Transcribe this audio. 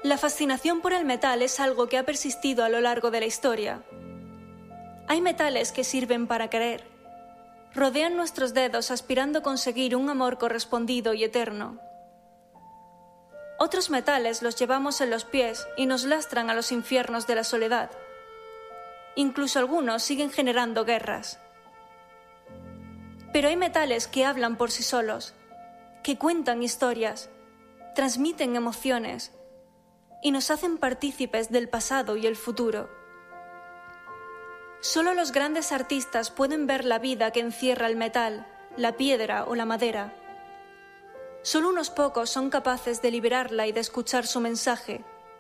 La fascinación por el metal es algo que ha persistido a lo largo de la historia. Hay metales que sirven para querer. Rodean nuestros dedos aspirando a conseguir un amor correspondido y eterno. Otros metales los llevamos en los pies y nos lastran a los infiernos de la soledad. Incluso algunos siguen generando guerras. Pero hay metales que hablan por sí solos, que cuentan historias, transmiten emociones y nos hacen partícipes del pasado y el futuro. Solo los grandes artistas pueden ver la vida que encierra el metal, la piedra o la madera. Solo unos pocos son capaces de liberarla y de escuchar su mensaje,